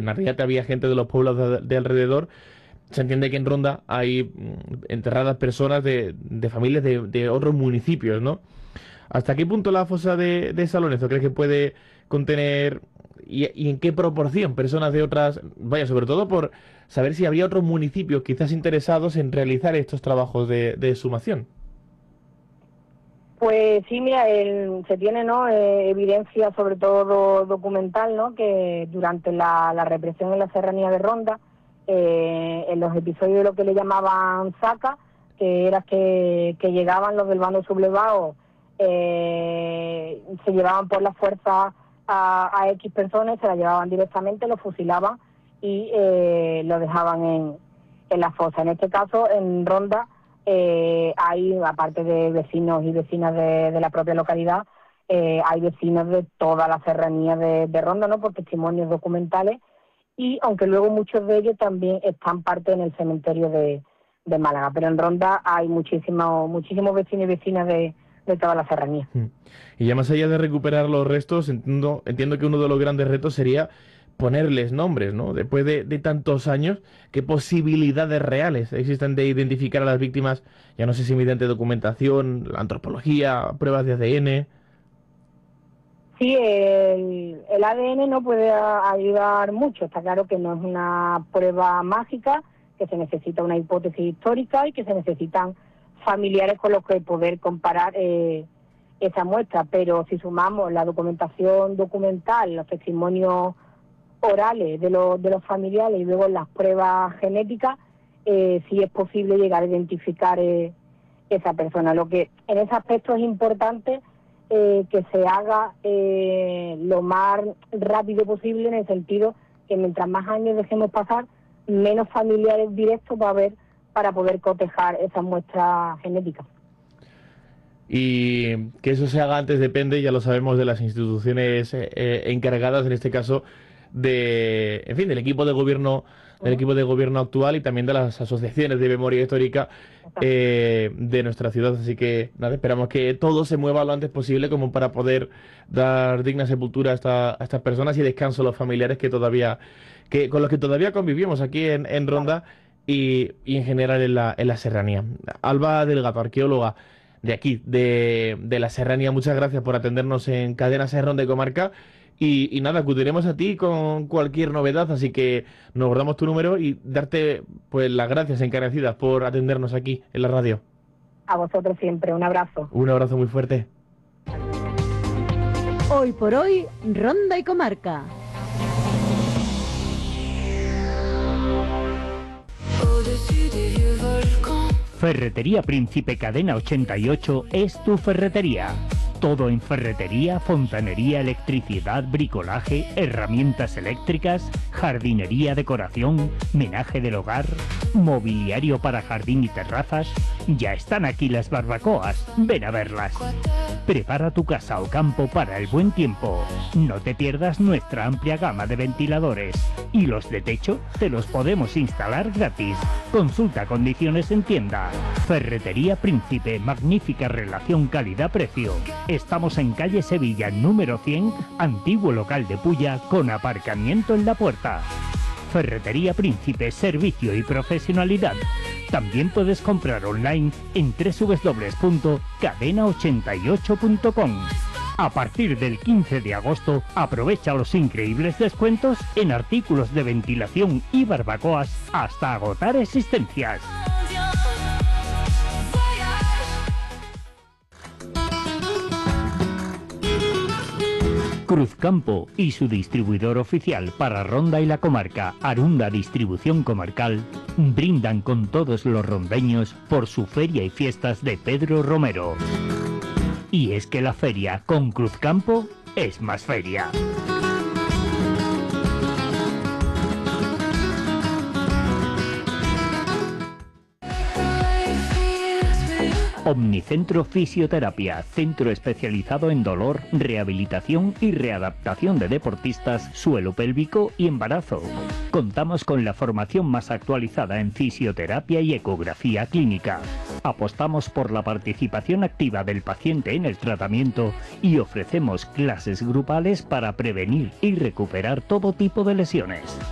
en realidad había gente de los pueblos de alrededor. Se entiende que en Ronda hay enterradas personas de familias de otros municipios, ¿no? ¿Hasta qué punto la fosa de Salonezo crees que puede contener y en qué proporción personas de otras, vaya, sobre todo por saber si habría otros municipios quizás interesados en realizar estos trabajos de exhumación? Pues sí, mira, se tiene, ¿no?, evidencia, sobre todo documental, ¿no?, que durante la represión en la serranía de Ronda, en los episodios de lo que le llamaban saca, que era que llegaban los del bando sublevado, se llevaban por la fuerza a X personas, se la llevaban directamente, lo fusilaban y lo dejaban en la fosa. En este caso, en Ronda, hay, aparte de vecinos y vecinas de la propia localidad, hay vecinos de toda la serranía de Ronda, ¿no?, por testimonios documentales, y aunque luego muchos de ellos también están parte en el cementerio de Málaga, pero en Ronda hay muchísimos vecinos y vecinas de toda la serranía. Y ya más allá de recuperar los restos, entiendo que uno de los grandes retos sería ponerles nombres, ¿no? Después de tantos años, ¿qué posibilidades reales existen de identificar a las víctimas? Ya no sé si mediante documentación, la antropología, pruebas de ADN. Sí, el ADN no puede ayudar mucho. Está claro que no es una prueba mágica, que se necesita una hipótesis histórica y que se necesitan familiares con los que poder comparar esa muestra. Pero si sumamos la documentación documental, los testimonios orales de los familiares y luego las pruebas genéticas, sí es posible llegar a identificar esa persona. Lo que en ese aspecto es importante que se haga lo más rápido posible, en el sentido que mientras más años dejemos pasar, menos familiares directos va a haber para poder cotejar esa muestra genética. Y que eso se haga antes depende, ya lo sabemos, de las instituciones encargadas, en este caso, en fin, del equipo de gobierno actual y también de las asociaciones de memoria histórica de nuestra ciudad. Así que nada, esperamos que todo se mueva lo antes posible como para poder dar digna sepultura a estas personas y descanso a los familiares con los que todavía convivimos aquí en Ronda y en general en la serranía. Alba Delgado, arqueóloga de aquí, de la serranía, muchas gracias por atendernos en Cadena Ser Ronda y Comarca. Y nada, acudiremos a ti con cualquier novedad, así que nos guardamos tu número y darte pues las gracias encarecidas por atendernos aquí en la radio. A vosotros siempre, un abrazo. Un abrazo muy fuerte. Hoy por hoy, Ronda y Comarca. Ferretería Príncipe Cadena 88 es tu ferretería. Todo en ferretería, fontanería, electricidad, bricolaje, herramientas eléctricas, jardinería, decoración, menaje del hogar, mobiliario para jardín y terrazas. Ya están aquí las barbacoas, ven a verlas. Prepara tu casa o campo para el buen tiempo. No te pierdas nuestra amplia gama de ventiladores. Y los de techo te los podemos instalar gratis. Consulta condiciones en tienda. Ferretería Príncipe, magnífica relación calidad-precio. Estamos en calle Sevilla, número 100, antiguo local de Pulla, con aparcamiento en la puerta. Ferretería Príncipe, servicio y profesionalidad. También puedes comprar online en www.cadena88.com. A partir del 15 de agosto, aprovecha los increíbles descuentos en artículos de ventilación y barbacoas hasta agotar existencias. Cruzcampo y su distribuidor oficial para Ronda y la Comarca, Arunda Distribución Comarcal, brindan con todos los rondeños por su feria y fiestas de Pedro Romero. Y es que la feria con Cruzcampo es más feria. Omnicentro Fisioterapia, centro especializado en dolor, rehabilitación y readaptación de deportistas, suelo pélvico y embarazo. Contamos con la formación más actualizada en fisioterapia y ecografía clínica. Apostamos por la participación activa del paciente en el tratamiento y ofrecemos clases grupales para prevenir y recuperar todo tipo de lesiones.